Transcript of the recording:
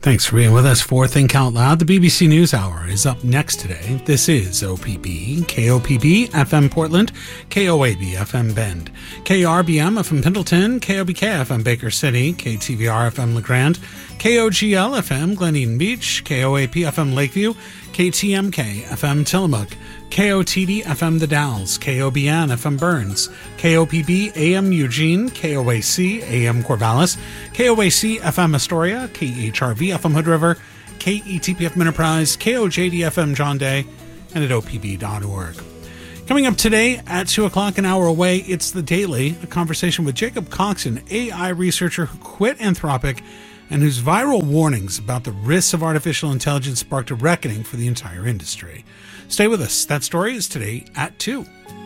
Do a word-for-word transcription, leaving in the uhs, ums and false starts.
Thanks for being with us for Think Out Loud. The B B C News Hour is up next today. This is O P B, K O P B F M Portland, K O A B F M Bend, K R B M F M Pendleton, K O B K F M Baker City, K T V R F M LeGrand, K O G L F M Glen Eden Beach, K O A P F M Lakeview, K T M K F M Tillamook, K O T D F M The Dalles, K O B N F M Burns, K O P B A M Eugene, K O A C A M Corvallis, K O A C F M Astoria, K H R V F M Hood River, K E T P F Enterprise, K O J D F M John Day, and at O P B dot org. Coming up today at two o'clock, an hour away, it's The Daily, a conversation with Jacob Cox, an A I researcher who quit Anthropic and whose viral warnings about the risks of artificial intelligence sparked a reckoning for the entire industry. Stay with us. That story is today at two.